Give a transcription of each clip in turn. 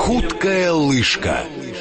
Хуткая лыжка.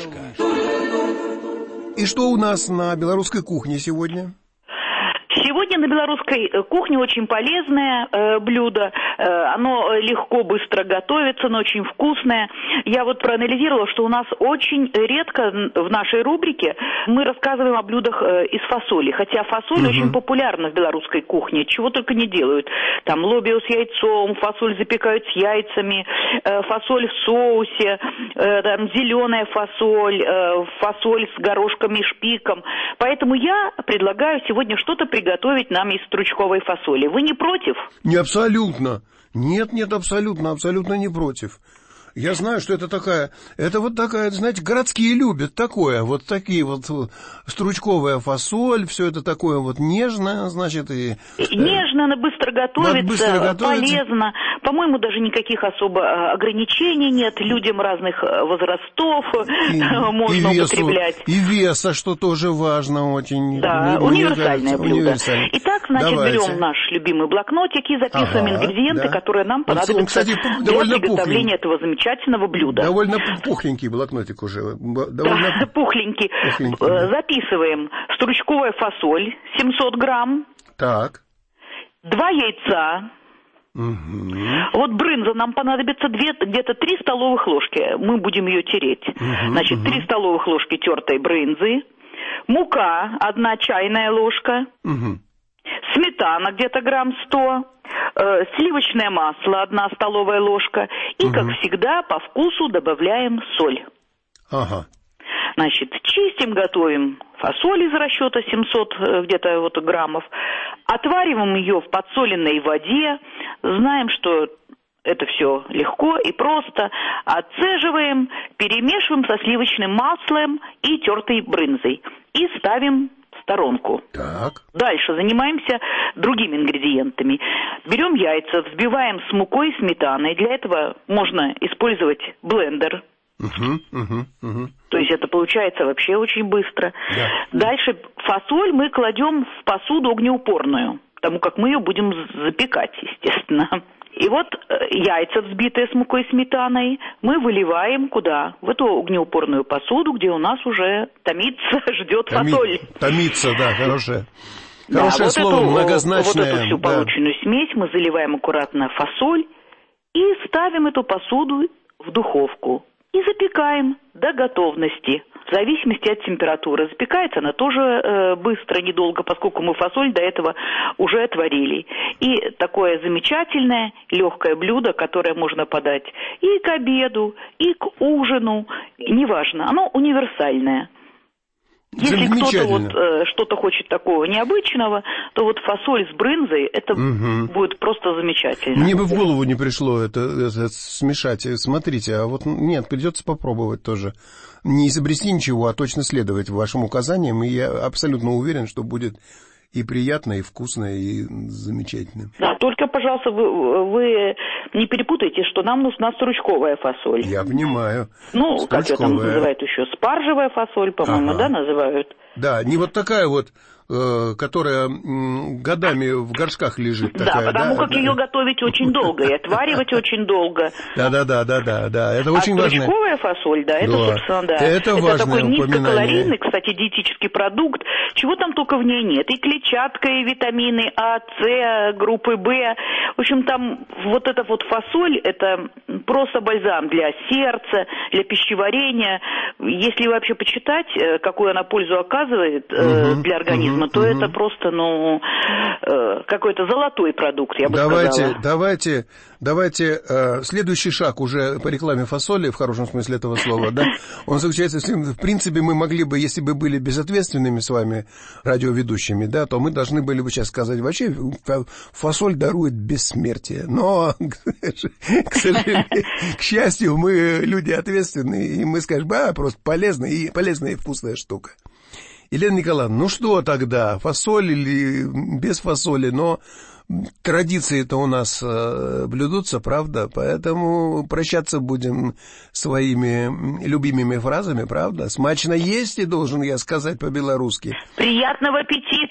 И что у нас на белорусской кухне сегодня? Сегодня на белорусской кухне очень полезное блюдо. Оно легко, быстро готовится, но очень вкусное. Я вот проанализировала, что у нас очень редко в нашей рубрике мы рассказываем о блюдах из фасоли. Хотя фасоль очень популярна в белорусской кухне. Чего только не делают. Там лобио с яйцом, фасоль запекают с яйцами, фасоль в соусе, там зеленая фасоль, фасоль с горошком и шпиком. Поэтому я предлагаю сегодня что-то приготовить нам из стручковой фасоли. Вы не против? Не абсолютно. Нет, абсолютно не против. Я знаю, что это вот такая, знаете, городские любят такое, вот такие вот стручковая фасоль, все это такое вот нежное, значит, и... Нежно, она быстро готовится, полезно. По-моему, даже никаких особо ограничений нет, людям разных возрастов можно употреблять. И веса, что тоже важно очень. Да, универсальное блюдо. Итак, значит, берем наш любимый блокнотик и записываем ингредиенты, которые нам понадобятся для приготовления этого замечательного блюда. Довольно пухленький блокнотик уже. Да, пухленький. Записываем стручковая фасоль 700 грамм. Так. 2 яйца. Вот брынза нам понадобится где-то 3 столовых ложки. Мы будем ее тереть. Значит, 3 столовых ложки тертой брынзы. Мука 1 чайная ложка. Сметана где-то грамм 100. Сливочное масло 1 столовая ложка. И, как всегда, по вкусу добавляем соль. Ага. Значит, чистим, готовим фасоль из расчета 700 где-то вот граммов. Отвариваем ее в подсоленной воде. Знаем, что это все легко и просто. Отцеживаем, перемешиваем со сливочным маслом и тертой брынзой. И ставим в сторонку. Так. Дальше занимаемся другими ингредиентами. Берем яйца, взбиваем с мукой и сметаной. Для этого можно использовать блендер. То есть это получается вообще очень быстро. Да. Дальше фасоль мы кладем в посуду огнеупорную, потому как мы ее будем запекать, естественно. И вот яйца, взбитые с мукой и сметаной, мы выливаем куда? В эту огнеупорную посуду, где у нас уже томится, ждет фасоль. Томится, да, хорошее. Да, Хорошее слово, многозначное. Вот эту всю полученную смесь мы заливаем аккуратно в фасоль и ставим эту посуду в духовку. И запекаем до готовности, в зависимости от температуры. Запекается она тоже быстро, недолго, поскольку мы фасоль до этого уже отварили. И такое замечательное, легкое блюдо, которое можно подать и к обеду, и к ужину, неважно, оно универсальное. Если кто-то вот что-то хочет такого необычного, то вот фасоль с брынзой, это будет просто замечательно. Мне бы в голову не пришло это смешать. Смотрите, а вот нет, придется попробовать тоже. Не изобрести ничего, а точно следовать вашим указаниям, и я абсолютно уверен, что будет и приятно, и вкусно, и замечательно. Да, только, пожалуйста, вы не перепутайте, что нам нужна стручковая фасоль. Я понимаю. Ну, как ее там называют еще, спаржевая фасоль, по-моему, да, называют? Да, не вот такая вот, которая годами в горшках лежит. Да, такая, потому как ее готовить очень долго и отваривать очень долго. Да, это очень важно. А стручковая фасоль, да, это, собственно, да. Это важное такой упоминание. низкокалорийный, кстати, диетический продукт. Чего там только в ней нет. И клетчатка, и витамины А, С, группы В. В общем, там вот эта вот фасоль, это просто бальзам для сердца, для пищеварения. Если вообще почитать, какую она пользу оказывает для организма, то это просто, какой-то золотой продукт, я бы сказала. Давайте, следующий шаг уже по рекламе фасоли, в хорошем смысле этого слова, да, он заключается в принципе, мы могли бы, если бы были безответственными с вами радиоведущими, да, то мы должны были бы сейчас сказать, вообще, фасоль дарует бессмертие, но, к сожалению, к счастью, мы люди ответственные, и мы скажем, просто полезная и вкусная штука. Елена Николаевна, ну что тогда, фасоль или без фасоли, но традиции-то у нас блюдутся, правда, поэтому прощаться будем своими любимыми фразами, правда? Смачно есть, и должен я сказать по-белорусски. Приятного аппетита!